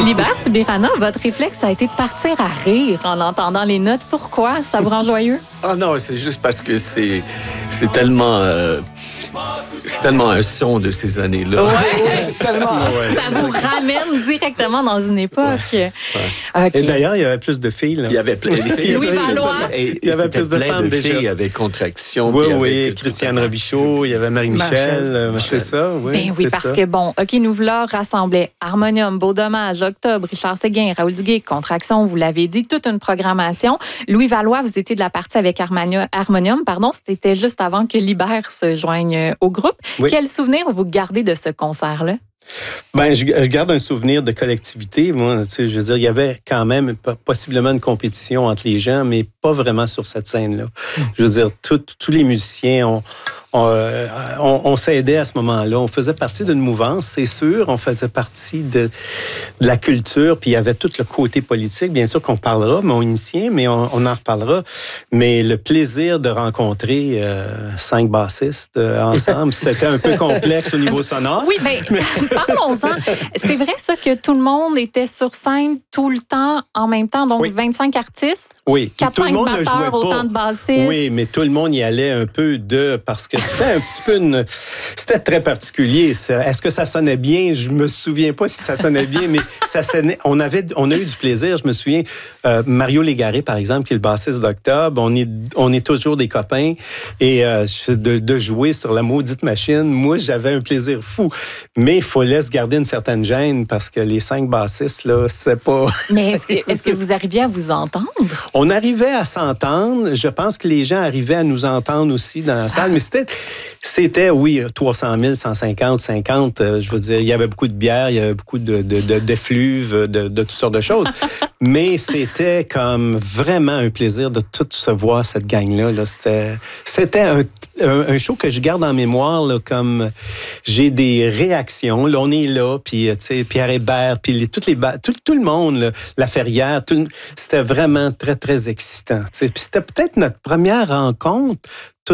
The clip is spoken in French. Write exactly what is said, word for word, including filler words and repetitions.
Philibert Subirana, votre réflexe a été de partir à rire en entendant les notes. Pourquoi? Ça vous rend joyeux? Ah non, c'est juste parce que c'est, c'est tellement... Euh, c'est tellement un son de ces années-là. Ouais. C'est tellement... Ouais. Ça vous ramène directement dans une époque. Ouais. OK. Et d'ailleurs, il y avait plus de filles. Là. Il y avait plein de filles. Louis Valois. Et, Il y avait c'était plus de plein femmes de déjà. filles. Il y avait Contraction. Oui, puis il y oui, avait Christiane tout- Robichaud, il y avait Marie-Michel, Michel. euh, c'est ça, oui. Ben oui, c'est parce ça. que bon, OK, nous voilà rassemblés. Harmonium, Beau Dommage, Octobre, Richard Séguin, Raoul Duguay, Contraction, vous l'avez dit, toute une programmation. Louis Valois, vous étiez de la partie avec Harmonia- Harmonium, pardon, c'était juste avant que Libère se joigne au groupe. Oui. Quel souvenir vous gardez de ce concert-là? Ben, je, je garde un souvenir de collectivité. Moi, tu sais, je veux dire, il y avait quand même p- possiblement une compétition entre les gens, mais pas vraiment sur cette scène-là. Je veux dire, tout- tous les musiciens, on, on, euh, on, on s'aidait à ce moment-là. On faisait partie d'une mouvance, c'est sûr. On faisait partie de, de la culture, puis il y avait tout le côté politique, bien sûr qu'on parlera, mais on initiait, mais on, on en reparlera. Mais le plaisir de rencontrer euh, cinq bassistes euh, ensemble, c'était un peu complexe au niveau sonore. Oui, bien, parlons-en. C'est vrai, ça, que tout le monde était sur scène tout le temps en même temps, donc Oui. vingt-cinq artistes, Oui, puis tout le quatre cinq monde ne jouait batteurs, pas. autant de bassistes. Oui, mais tout le monde y allait un peu de... Parce que c'était un petit peu une... C'était très particulier. ça. Est-ce que ça sonnait bien? Je me souviens pas si ça sonnait bien, mais ça sonnait... On, avait... on a eu du plaisir. Je me souviens, euh, Mario Légaré, par exemple, qui est le bassiste d'Octobre, on est, on est toujours des copains. Et euh, de, de jouer sur la maudite machine, moi, j'avais un plaisir fou. Mais il fallait se garder une certaine gêne parce que les cinq bassistes, là, c'est pas... Mais est-ce que, est-ce que vous arriviez à vous entendre? On arrivait à s'entendre. Je pense que les gens arrivaient à nous entendre aussi dans la salle. Mais c'était, c'était oui, trois cent mille, cent cinquante, cinquante. euh, Je veux dire, il y avait beaucoup de bière, il y avait beaucoup de, de, de, d'effluves, de, de toutes sortes de choses. Mais c'était comme vraiment un plaisir de tout se voir, cette gang-là. Là. C'était, c'était un, un, un show que je garde en mémoire, là, comme j'ai des réactions. Là, on est là, puis tu sais, Pierre Hébert, puis les, toutes les, ba- tout, tout le monde, là, la Ferrière, tout, c'était vraiment très, très excitant. tu sais. Puis c'était peut-être notre première rencontre